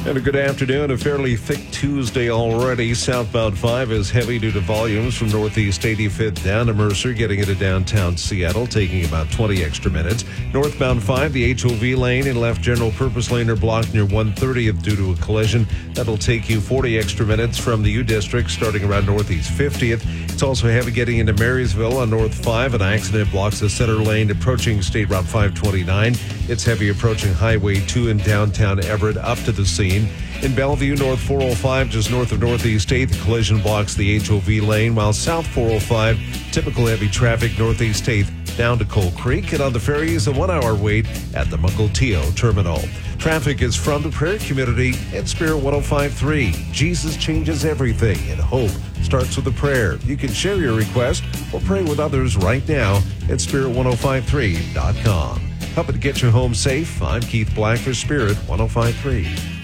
And a good afternoon. A fairly thick Tuesday already. Southbound 5 is heavy due to volumes from Northeast 85th down to Mercer, getting into downtown Seattle, taking about 20 extra minutes. Northbound 5, the HOV lane and left general purpose lane are blocked near 130th due to a collision. That'll take you 40 extra minutes from the U District, starting around Northeast 50th. It's also heavy getting into Marysville on North 5. An accident blocks the center lane approaching State Route 529. It's heavy approaching Highway 2 in downtown Everett up to the scene. In Bellevue, North 405, just north of Northeast 8th, collision blocks the HOV lane, while South 405, typical heavy traffic Northeast 8th down to Coal Creek. And on the ferries, a 1-hour wait at the Mukilteo Terminal. Traffic is from the prayer community at Spirit 105.3. Jesus changes everything, and hope starts with a prayer. You can share your request or pray with others right now at spirit1053.com. Helping to get you home safe. I'm Keith Black for Spirit 105.3.